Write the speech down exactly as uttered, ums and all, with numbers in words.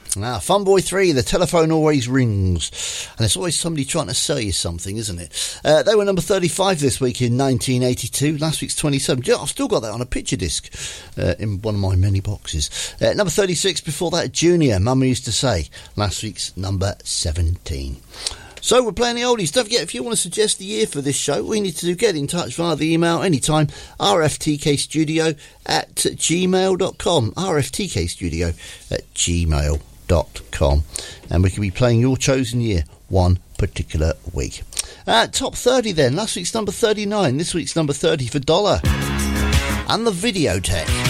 Ah, Fun Boy three, the telephone always rings. And there's always somebody trying to sell you something, isn't it? Uh, they were number thirty-five this week in nineteen eighty-two. Last week's twenty-seven. Yeah, I've still got that on a picture disc uh, in one of my many boxes. Uh, number thirty-six before that, Junior, Mama Used to Say. Last week's number seventeen. So we're playing the oldies. Don't forget, if you want to suggest the year for this show, all you need to do, get in touch via the email anytime, r f t k studio at gmail dot com. r f t k studio at gmail dot com. And we can be playing your chosen year one particular week. Uh, top thirty then. Last week's number thirty-nine. This week's number thirty for Dollar. And the Videotech.